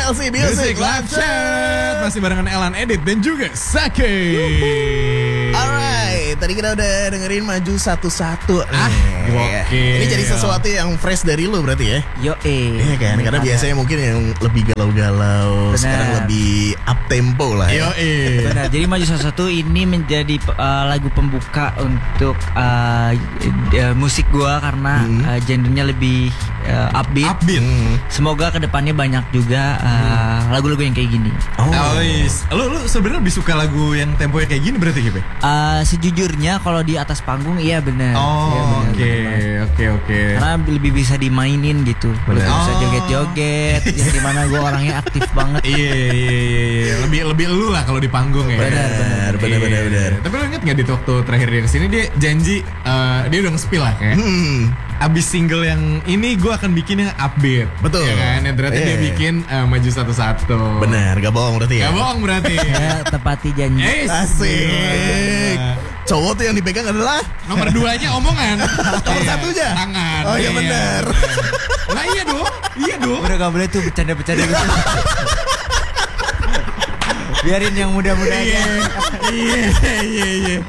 TLC Music Live Chat. Masih barengan Elan Edit dan juga Sake. Alright, tadi kita udah dengerin Maju Satu-Satu. Gokil. Ini jadi sesuatu yang fresh dari lu berarti ya? Yoi. Iya kan, karena biasanya mungkin yang lebih galau-galau, Benar. sekarang lebih up tempo lah ya. Benar. Jadi Maju Satu-Satu ini menjadi lagu pembuka untuk musik gua karena genrenya lebih upbeat. Semoga kedepannya banyak juga lagu-lagu yang kayak gini. Lu sebenarnya lebih suka lagu yang temponya kayak gini berarti gitu? Sejujurnya kalau di atas panggung iya benar. Oke. Karena lebih bisa dimainin gitu. Lebih bisa joget-joget. Yang dimana gue orangnya aktif banget. Iya. Lebih lu lah kalau di panggung ya. Benar. Tapi lu inget gak di waktu terakhir dia kesini dia janji dia udah nge-spill lah kayak. Abis single yang ini gue akan bikin yang upbeat. Betul. Ya kan? Dan ternyata dia bikin Maju Satu-Satu. Benar, gak bohong berarti ya? Gak bohong berarti. Ya, tepati janji. Asik. Cowok tuh yang dipegang adalah Nomor 2-nya omongan. Nomor satunya? Tangan. Oh iya benar. Nah iya dong. Udah gak boleh tuh bercanda-bercanda gitu. Biarin yang muda-muda aja. Iya.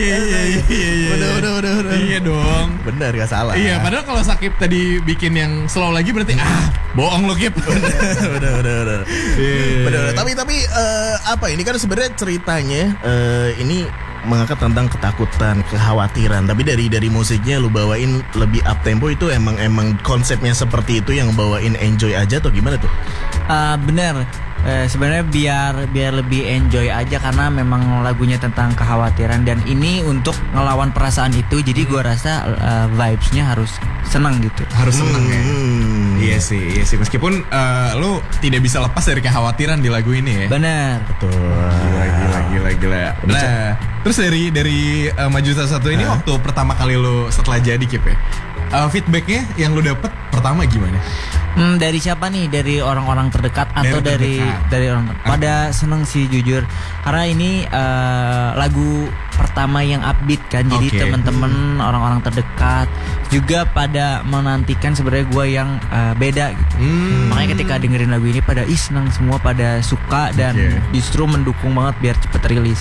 Udah. Iya dong. Benar, gak salah. Iya, padahal kalau Sakip tadi bikin yang slow lagi berarti bohong lo Kip. Bener. Tapi apa ini kan sebenarnya ceritanya ini mengangkat tentang ketakutan, kekhawatiran. Tapi dari musiknya lu bawain lebih up tempo itu emang konsepnya seperti itu yang bawain enjoy aja atau gimana tuh? Bener. Sebenarnya biar lebih enjoy aja karena memang lagunya tentang kekhawatiran dan ini untuk ngelawan perasaan itu. Jadi gua rasa vibes-nya harus senang gitu. Harus senang ya. Iya sih. Meskipun lu tidak bisa lepas dari kekhawatiran di lagu ini ya. Bener. Betul. Gila. Nah, terus dari Maju Satu-Satu ini waktu pertama kali lu setelah jadi Kip ya. Feedbacknya yang lu dapet pertama gimana? Dari siapa nih? Dari orang-orang terdekat atau dari orang pada seneng sih jujur. Karena ini lagu pertama yang upbeat kan. Jadi teman-teman orang-orang terdekat juga pada menantikan sebenarnya gue yang beda gitu. Makanya ketika dengerin lagu ini pada seneng semua, pada suka dan justru mendukung banget biar cepet rilis.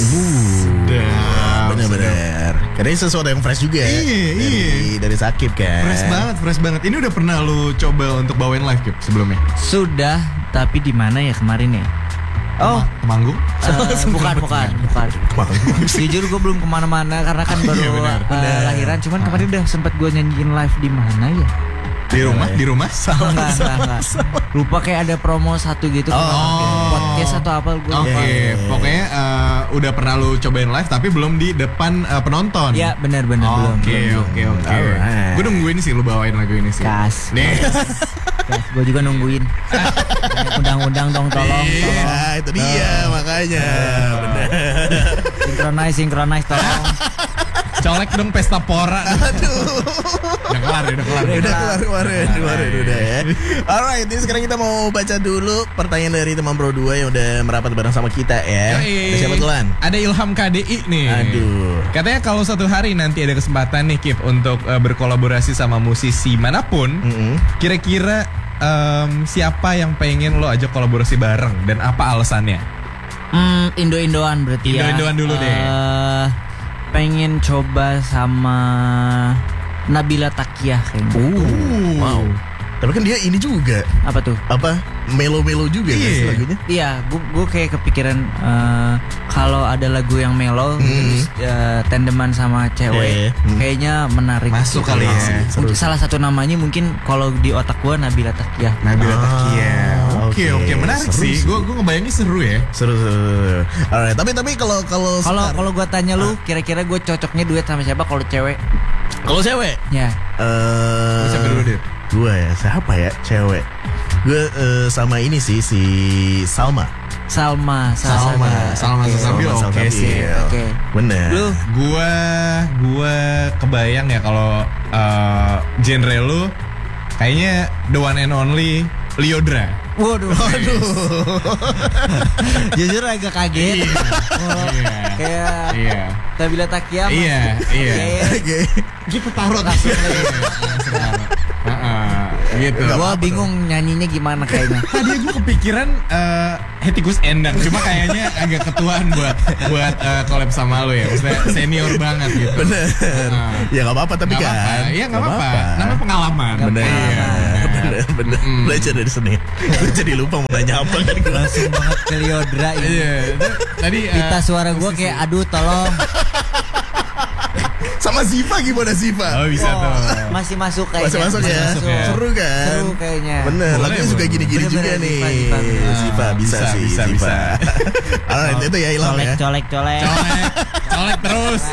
Bener. Karena ini sesuatu yang fresh juga ya. Dari Sakip kan. Fresh banget. Ini udah pernah lu coba untuk bawain live Kip sebelumnya? Sudah, tapi di mana ya kemarin ya? Temanggung? Bukan. Jujur gue belum kemana-mana karena kan baru lahiran. Cuman kemarin udah sempet gue nyanyiin live di mana ya? Di rumah? Enggak. Lupa kayak ada promo satu gitu. Podcast atau apa gue lupa. Pokoknya udah pernah lu cobain live tapi belum di depan penonton. Ya benar belum. Oke. Gue nungguin sih lu bawain lagu ini sih. Gas. Nih. Gue juga nungguin. Undang-undang dong tolong. Iya, itu dia makanya. Bener. Synchronize tolong. Colek dong pesta pora. Aduh. Udah kelar Udah kemarin ya. Alright, ini sekarang kita mau baca dulu pertanyaan dari teman Pro 2 yang udah merapat bareng sama kita ya. Ada siapa tuan? Ada Ilham KDI nih. Aduh. Katanya kalau suatu hari nanti ada kesempatan nih Kip untuk berkolaborasi sama musisi manapun, kira-kira siapa yang pengen lo ajak kolaborasi bareng dan apa alasannya? Indo-Indoan berarti ya. Indo-Indoan dulu deh. Pengen coba sama Nabila Takiah kayaknya. Wow. Tapi kan dia ini juga. Apa tuh? Melo-melo juga kan lagunya? Iya, gue kayak kepikiran kalau ada lagu yang melo terus tandeman sama cewek, kayaknya menarik. Masuk kali ya. Mungkin salah satu namanya mungkin kalau di otak gue Nabila Takiah. Oke, menarik seru sih. Gue ngebayangin seru ya. Seru. Alright, tapi kalau gue tanya lu, kira-kira gue cocoknya duet sama siapa kalau cewek? Kalau cewek? Ya. Siapa dulu deh? Gue ya, siapa ya cewek? Gue sama ini sih si Salma. Salma Sabil oke sih. Oke. Bener. Lu? Gue kebayang ya kalau genre lu kayaknya the one and only Lyodra. Waduh. Jujur agak kaget. Kayak Nabila Takiah. Iya. Kita taruh Iya. gitu. Gua bingung nyanyinya gimana kayaknya. Tadi gue kepikiran Hetikus Endang, cuma kayaknya agak ketuaan buat collab sama lo ya. Maksudnya senior banget gitu. Bener. Ya nggak apa-apa tapi kan. Iya nggak apa-apa. Namanya pengalaman. Bener. Belajar dari seni. Gue jadi lupa mau nanya apa kan. Langsung banget ke Liodra ini. Iya. Tadi Pita suara gue kayak aduh tolong. Sama Ziva gimana Ziva? Oh bisa tuh. Masih masuk kayaknya. Masuk ya. Seru kan? Seru kayaknya. Bener. Lagunya suka gini-gini juga nih. Ziva bisa sih. Ziva. Alright itu ya Ilham ya. Colek terus.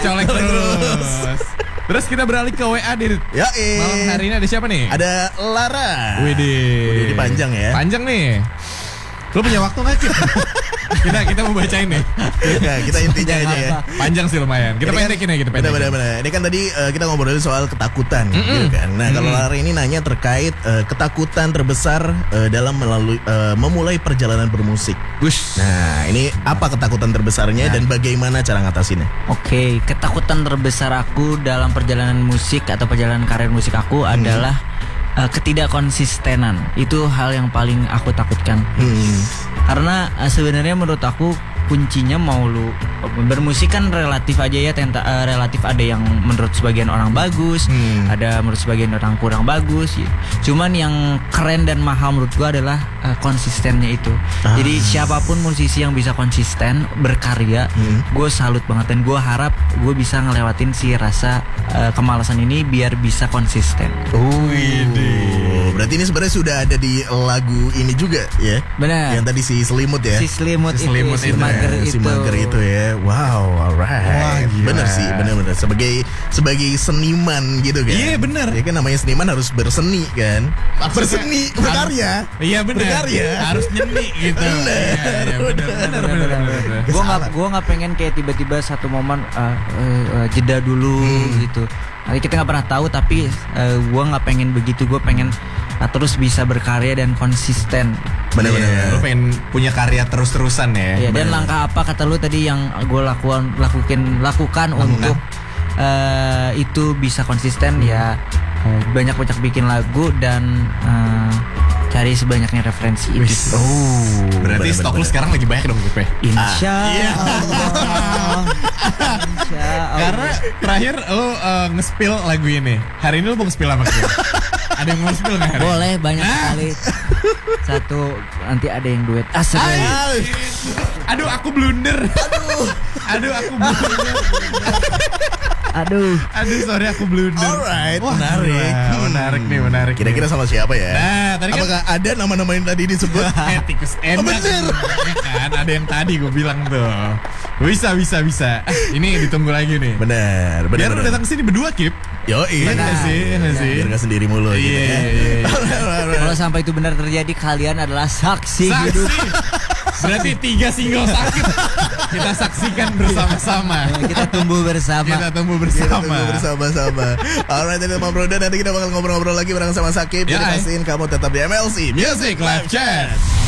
Terus kita beralih ke WA Dir. Ya Malam hari ini ada siapa nih? Ada Lara. Widih. Ini panjang ya. Panjang nih. Lu punya waktu nggak Kip? kita mau bacain nih. Ya, kita intinya aja ya. Panjang sih lumayan. Kita pendekin ya. Benar. Ini kan tadi kita ngobrolin soal ketakutan, gitu kan. Nah kalau Lara ini nanya terkait ketakutan terbesar dalam memulai perjalanan bermusik. Bush. Nah ini apa ketakutan terbesarnya dan bagaimana cara ngatasinnya? Oke, ketakutan terbesar aku dalam perjalanan musik atau perjalanan karir musik aku adalah ketidakkonsistenan. Itu hal yang paling aku takutkan. Karena sebenarnya menurut aku kuncinya mau lu bermusik kan relatif aja ya, relatif ada yang menurut sebagian orang bagus, ada menurut sebagian orang kurang bagus ya. Cuman yang keren dan mahal menurut gua adalah konsistennya itu. Jadi siapapun musisi yang bisa konsisten berkarya, gue salut banget dan gue harap gue bisa ngelewatin si rasa kemalasan ini biar bisa konsisten. Berarti ini sebenarnya sudah ada di lagu ini juga ya? Benar. Yang tadi si Selimut ya? Si Selimut itu. Si mager itu ya. Wow, alright. Bener sih, bener. Sebagai seniman gitu kan. Iya bener. Ya kan namanya seniman harus berseni kan. Maksudnya berkarya. Iya bener. Berkarya. Harus nyeni gitu. Iya bener. Gue nggak pengen kayak tiba-tiba satu momen jeda dulu gitu. Nanti kita nggak pernah tahu, tapi gue nggak pengen begitu. Gue pengen terus bisa berkarya dan konsisten. Bener-bener. Lu pengen punya karya terus-terusan ya. Iya, dan langkah apa kata lu tadi yang gue lakukan untuk itu bisa konsisten ya, banyak-banyak bikin lagu dan cari sebanyaknya referensi itu. Berarti stok lu sekarang lagi banyak dong gue. Insya Allah. Karena terakhir lu nge-spill lagu ini. Hari ini lu mau nge-spill apa gue? Ada yang mau nge-spill gak hari? Boleh, banyak sekali. Satu, nanti ada yang duet. Aduh, aku blunder. Aduh, sorry aku blunder. Alright, Wah, menarik. Kira-kira sama siapa ya? Nah, tadi kan apakah ada nama-nama yang tadi disebut? Hetikus Endang. Bener. Ya kan, ada yang tadi gue bilang tuh. Bisa. Ini ditunggu lagi nih. Bener. Biar lu datang ke sini berdua, Kip. Iya sih. Biar gak sendiri mulu gitu ya. Kalau sampai itu benar terjadi, kalian adalah saksi hidup. Berarti 3 single sakit kita saksikan bersama-sama. Kita tumbuh bersama. Alright, ini Pak Broda. Nanti kita bakal ngobrol-ngobrol lagi bareng sama Sakib. Jadi pastiin kamu tetap di MLC Music Live Chat.